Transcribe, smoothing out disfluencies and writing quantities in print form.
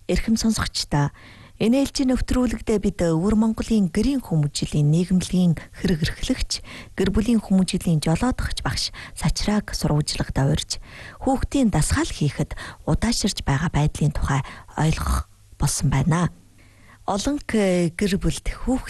Эрхэм сонсогчдоо энэ ээлжийн нэвтрүүлэгтээ бид Өвөр Монголын гэрийн хүмүүжлийн нийгэмлэгийн хэрэг эрхлэгч, гэр бүлийн хүмүүжлийн жолоодогч багш Сачрааг сурвалжлагад урьж хүүхдийн дасгал хийхэд удаашрж байгаа байдлын тухай ойлгох болсон байна. Олон гэр бүлд